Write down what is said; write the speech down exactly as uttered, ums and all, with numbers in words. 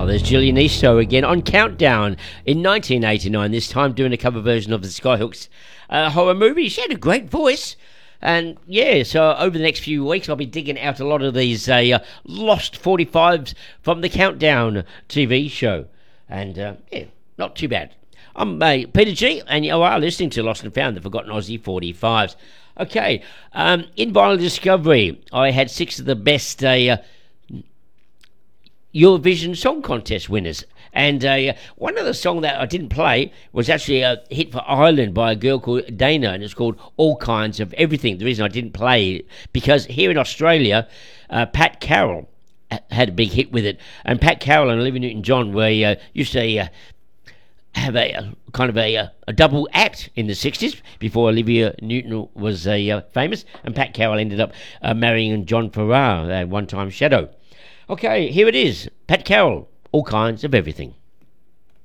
Oh, there's Gillian Eastoe again on Countdown in nineteen eighty-nine, this time doing a cover version of the Skyhooks uh, horror movie. She had a great voice. And yeah, so over the next few weeks, I'll be digging out a lot of these uh, uh, lost forty-fives from the Countdown T V show. And uh, yeah, not too bad. I'm uh, Peter G, and you are listening to Lost and Found, the Forgotten Aussie forty-fives. Okay, um, in Vinyl Discovery, I had six of the best uh, Eurovision Song Contest winners. And uh, one of the songs that I didn't play was actually a hit for Ireland by a girl called Dana, and it's called All Kinds of Everything. The reason I didn't play it, because here in Australia, uh, Pat Carroll had a big hit with it. And Pat Carroll and Olivia Newton-John were uh, used to uh, have a, a kind of a, a double act in the sixties before Olivia Newton was uh, uh, famous, and Pat Carroll ended up uh, marrying John Farrar, a one-time shadow. Okay, here it is. Pat Carroll, All Kinds of Everything.